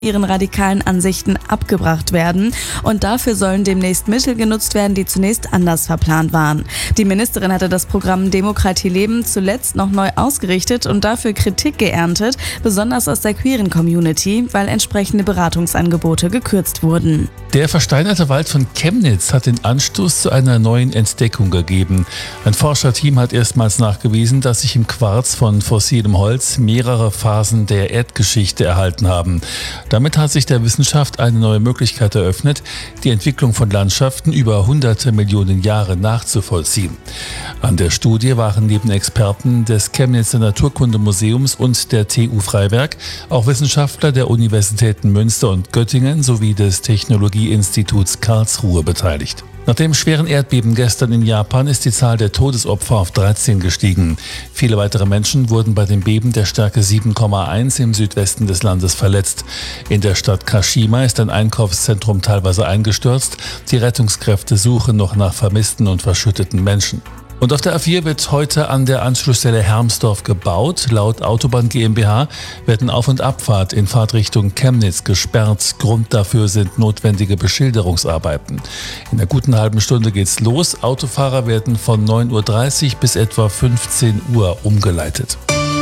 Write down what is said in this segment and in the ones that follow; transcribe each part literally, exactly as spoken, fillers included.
ihren radikalen Ansichten abgebracht werden. Und dafür sollen demnächst Mittel genutzt werden, die zunächst anders verplant waren. Die Ministerin hatte das Programm Demokratie leben zuletzt noch neu ausgerichtet und dafür Kritik geerntet, besonders aus der queeren Community, weil entsprechende Beratungsangebote gekürzt wurden. Der versteinerte Wald von Chemnitz hat den Anstoß zu einer neuen Entdeckung gegeben. Ein Forscherteam hat erstmals nachgewiesen, dass sich im Quarz von fossilem Holz mehrere Phasen der Erdgeschichte erhalten haben. Damit hat sich der Wissenschaft eine neue Möglichkeit eröffnet, die Entwicklung von Landschaften über hunderte Millionen Jahre nachzuvollziehen. An der Studie waren neben Experten des Chemnitzer Naturkundemuseums und der T U Freiberg auch Wissenschaftler der Universitäten Münster und Göttingen sowie des Technologieinstituts Karlsruhe beteiligt. Nach dem schweren Erdbeben gestern in Japan ist die Zahl der Todesopfer auf dreizehn gestiegen. Viele weitere Menschen wurden bei dem Beben der Stärke sieben Komma eins im Südwesten des Landes verletzt. In der Stadt Kashima ist ein Einkaufszentrum teilweise eingestürzt. Die Rettungskräfte suchen noch nach vermissten und verschütteten Menschen. Und auf der A vier wird heute an der Anschlussstelle Hermsdorf gebaut. Laut Autobahn GmbH werden Auf- und Abfahrt in Fahrtrichtung Chemnitz gesperrt. Grund dafür sind notwendige Beschilderungsarbeiten. In einer guten halben Stunde geht's los. Autofahrer werden von neun Uhr dreißig bis etwa fünfzehn Uhr umgeleitet.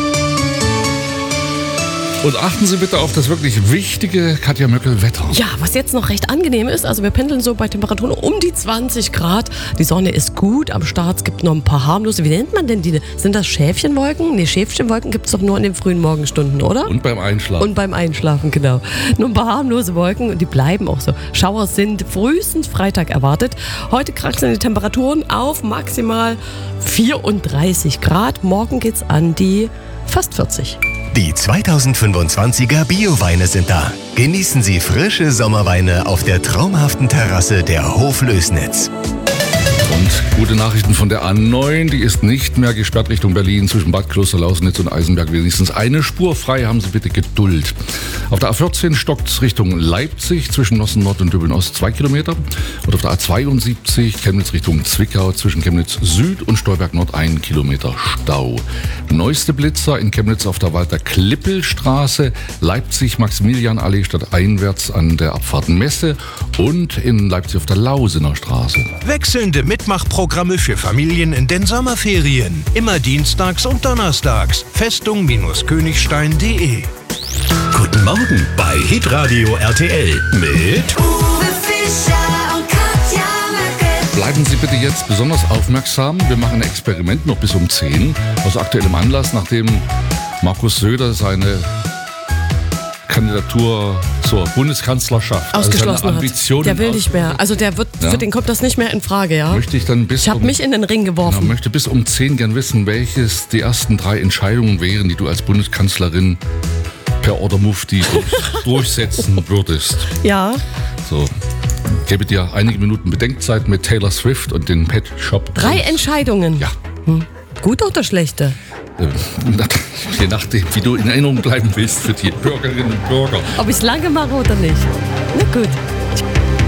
Und achten Sie bitte auf das wirklich wichtige Katja Möckel-Wetter. Ja, was jetzt noch recht angenehm ist, also wir pendeln so bei Temperaturen um die zwanzig Grad. Die Sonne ist gut am Start, es gibt noch ein paar harmlose, wie nennt man denn die? Sind das Schäfchenwolken? Nee, Schäfchenwolken gibt es doch nur in den frühen Morgenstunden, oder? Und beim Einschlafen. Und beim Einschlafen, genau. Nur ein paar harmlose Wolken und die bleiben auch so. Schauer sind frühestens Freitag erwartet. Heute kraxeln die Temperaturen auf maximal vierunddreißig Grad. Morgen geht's an die fast vierzig. Die zweitausendfünfundzwanziger Bio-Weine sind da. Genießen Sie frische Sommerweine auf der traumhaften Terrasse der Hoflößnitz. Und gute Nachrichten von der A neun, die ist nicht mehr gesperrt Richtung Berlin zwischen Bad Klosterlausnitz und Eisenberg. Wenigstens eine Spur frei, haben Sie bitte Geduld. Auf der A vierzehn stockt es Richtung Leipzig zwischen Nossen Nord und Döbeln Ost zwei Kilometer. Und auf der A zweiundsiebzig Chemnitz Richtung Zwickau zwischen Chemnitz Süd und Stolberg Nord ein Kilometer Stau. Neueste Blitzer in Chemnitz auf der Walter-Klippel-Straße, Leipzig-Maximilian-Allee stadteinwärts an der Abfahrt Messe und in Leipzig auf der Lausener Straße. Wechselnde Mitmachprogramme für Familien in den Sommerferien. Immer dienstags und donnerstags. Festung-Königstein punkt de. Guten Morgen bei Hitradio R T L mit Uwe Fischer und Katja Möckel. Bleiben Sie bitte jetzt besonders aufmerksam. Wir machen ein Experiment noch bis um zehn. Aus aktuellem Anlass, nachdem Markus Söder seine Kandidatur zur Bundeskanzlerschaft ausgeschlossen also hat. Der will nicht mehr. Also der wird, ja. für den kommt das nicht mehr in Frage, ja? Möchte ich dann bis ich habe um, mich in den Ring geworfen. Ja, möchte bis um zehn gern wissen, welches die ersten drei Entscheidungen wären, die du als Bundeskanzlerin per Order Mufti durchsetzen würdest. Ja. So. Ich gebe dir einige Minuten Bedenkzeit mit Taylor Swift und den Pet Shop. Drei Entscheidungen? Ja. Hm. Gut oder schlechte? Je nachdem, wie du in Erinnerung bleiben willst für die Bürgerinnen und Bürger. Ob ich es lange mache oder nicht. Na gut.